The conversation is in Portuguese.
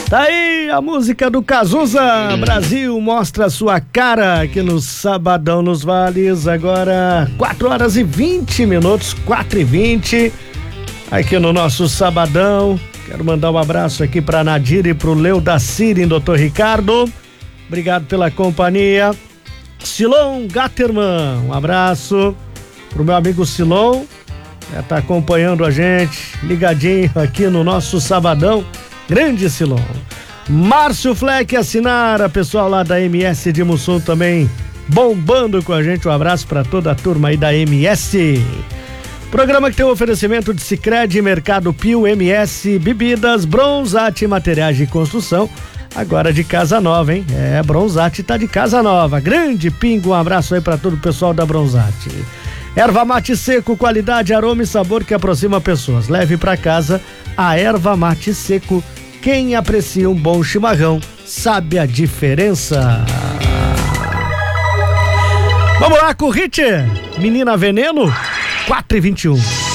Tá aí a música do Cazuza. Brasil mostra sua cara aqui no Sabadão nos Vales. Agora 4h20, 4h20. Aqui no nosso Sabadão. Quero mandar um abraço aqui pra Nadir e pro Leo da Siri, doutor Ricardo. Obrigado pela companhia. Silon Gatterman, um abraço pro meu amigo Silon. Tá acompanhando a gente, ligadinho aqui no nosso Sabadão. Grande Silon. Márcio Fleck Assinara, pessoal lá da MS de Mussum também bombando com a gente. Um abraço para toda a turma aí da MS. Programa que tem o oferecimento de Sicredi, Mercado Pio, MS, Bebidas, Bronzate, Materiais de Construção. Agora de casa nova, hein? Bronzate tá de casa nova. Grande Pingo, um abraço aí para todo o pessoal da Bronzate. Erva mate seco, qualidade, aroma e sabor que aproxima pessoas. Leve para casa a erva mate seco. Quem aprecia um bom chimarrão sabe a diferença. Vamos lá com o hit Menina Veneno, 4h21.